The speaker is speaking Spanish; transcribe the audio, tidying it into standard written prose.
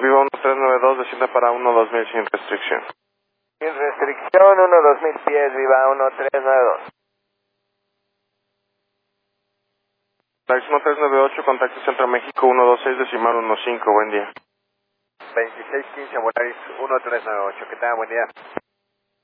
Viva 1392, desciende para 12000 sin restricción. Sin restricción, 1-2000 pies, Viva 1392. Taxi 1398, contacto Centro México 126, decimal 15, buen día. 2615, Volaris 1398, que tenga buen día.